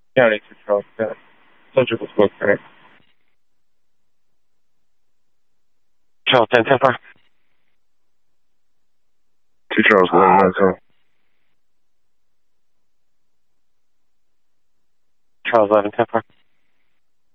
Charlie to Charles, surgical smoke, correct? Charles 10, 10 4. To Charles 1, 9, Charles 11, 10 4.